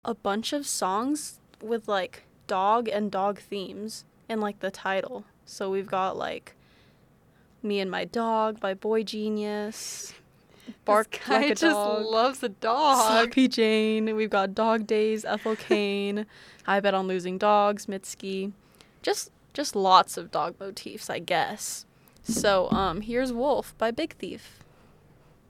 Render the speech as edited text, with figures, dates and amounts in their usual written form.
a bunch of songs with like dog and dog themes in like the title. So we've got like Me and My Dog by Boy Genius, Bark This guy Like a just Dog, loves a dog. Sloppy Jane. We've got Dog Days, Ethel Cain, I Bet on Losing Dogs, Mitski. Just lots of dog motifs, I guess. So here's Wolf by Big Thief.